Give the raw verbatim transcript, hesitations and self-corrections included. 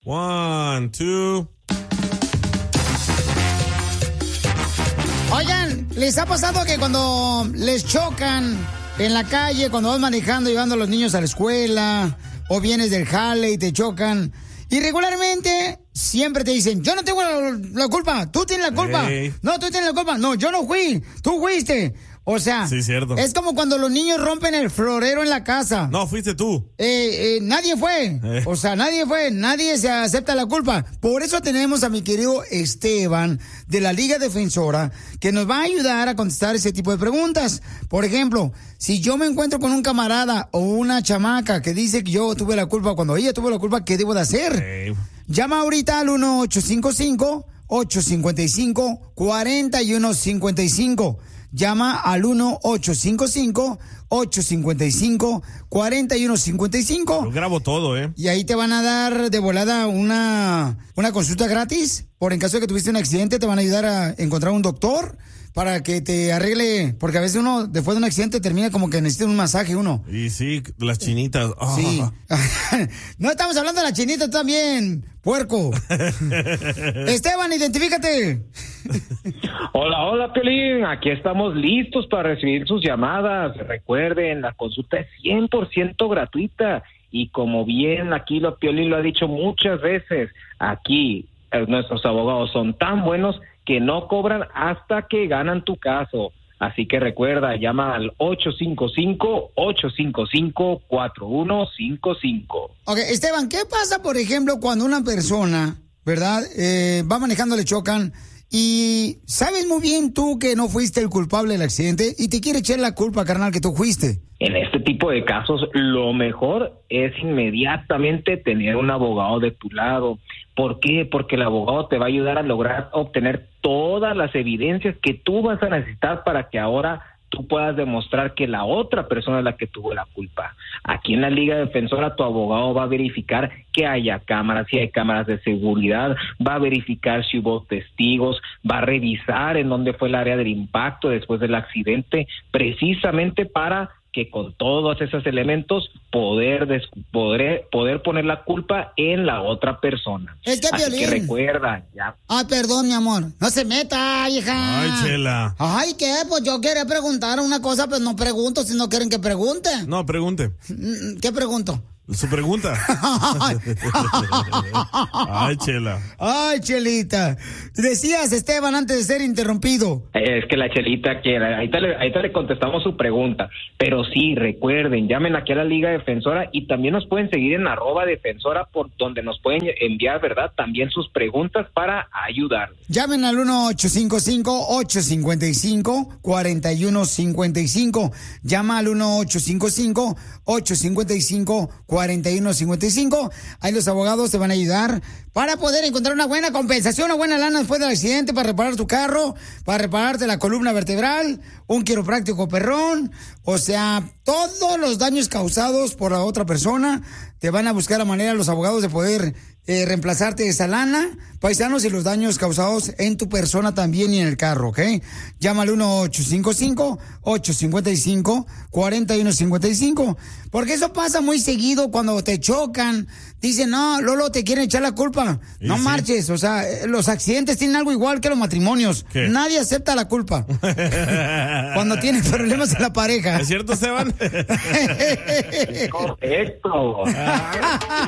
One, two. Oigan, ¿les ha pasado que cuando les chocan en la calle, cuando vas manejando, llevando a los niños a la escuela, o vienes del jale y te chocan, y regularmente siempre te dicen, yo no tengo la, la culpa, tú tienes la culpa. Hey. No, tú tienes la culpa. No, yo no fui, tú fuiste. O sea, sí, cierto. Es como cuando los niños rompen el florero en la casa. No, fuiste tú. Eh, eh, nadie fue. Eh. O sea, nadie fue. Nadie se acepta la culpa. Por eso tenemos a mi querido Esteban de la Liga Defensora que nos va a ayudar a contestar ese tipo de preguntas. Por ejemplo, si yo me encuentro con un camarada o una chamaca que dice que yo tuve la culpa cuando ella tuvo la culpa, ¿qué debo de hacer? Eh. Llama ahorita al uno ocho cinco cinco, ocho cinco cinco, cuatro uno cinco cinco. Llama al uno ocho cinco cinco, ocho cinco cinco, cuatro uno cinco cinco. Yo grabo todo, ¿eh? Y ahí te van a dar de volada una, una consulta gratis. Por en caso de que tuviste un accidente, te van a ayudar a encontrar un doctor para que te arregle. Porque a veces uno, después de un accidente, termina como que necesita un masaje uno. Y sí, las chinitas. Oh. Sí. No estamos hablando de las chinitas también, puerco. Esteban, identifícate. Hola, hola, Piolín. Aquí estamos listos para recibir sus llamadas. Recuerden, la consulta es cien por ciento gratuita. Y como bien aquí lo Piolín lo ha dicho muchas veces, aquí eh, nuestros abogados son tan buenos que no cobran hasta que ganan tu caso. Así que recuerda, llama al ocho cinco cinco, ocho cinco cinco, cuatro uno cinco cinco. Ok, Esteban, ¿qué pasa, por ejemplo, cuando una persona, ¿verdad? Eh, va manejando, le chocan y sabes muy bien tú que no fuiste el culpable del accidente y te quiere echar la culpa, carnal, que tú fuiste? En este tipo de casos, lo mejor es inmediatamente tener un abogado de tu lado. ¿Por qué? Porque el abogado te va a ayudar a lograr obtener todas las evidencias que tú vas a necesitar para que ahora tú puedas demostrar que la otra persona es la que tuvo la culpa. Aquí en la Liga Defensora tu abogado va a verificar que haya cámaras, si hay cámaras de seguridad, va a verificar si hubo testigos, va a revisar en dónde fue el área del impacto después del accidente, precisamente para que con todos esos elementos poder des- poder, poder poner la culpa en la otra persona. Es que, Así Piolín, que recuerda, ya. Ay, perdón, mi amor. No se meta, hija. Ay, Chela. Ay, ¿qué? Pues yo quería preguntar una cosa, pero no pregunto si no quieren que pregunte. No, pregunte. ¿Qué pregunto? Su pregunta. Ay, Chela. Ay, Chelita. Decías, Esteban, antes de ser interrumpido. Es que la Chelita quiere. Ahorita le, ahorita le contestamos su pregunta. Pero sí, recuerden, llamen aquí a la Liga Defensora y también nos pueden seguir en arroba defensora, por donde nos pueden enviar, ¿verdad? También sus preguntas para ayudarles. Llamen al uno ocho cinco cinco, ocho cinco cinco, cuatro uno cinco cinco. Llama al uno ocho cinco cinco, ocho cinco cinco, cuatro uno cinco cinco. Ahí los abogados te van a ayudar para poder encontrar una buena compensación, una buena lana después del accidente, para reparar tu carro, para repararte la columna vertebral, un quiropráctico perrón. O sea, todos los daños causados por la otra persona, te van a buscar la manera los abogados de poder eh, reemplazarte esa lana, paisanos, y los daños causados en tu persona también y en el carro, ¿ok? Llama al uno ocho cinco cinco, ocho cinco cinco, cuatro uno cinco cinco, porque eso pasa muy seguido cuando te chocan. Dicen, no, Lolo, te quieren echar la culpa. No sí. marches, o sea, los accidentes tienen algo igual que los matrimonios. ¿Qué? Nadie acepta la culpa cuando tienen problemas en la pareja. ¿Es cierto, Esteban? Correcto.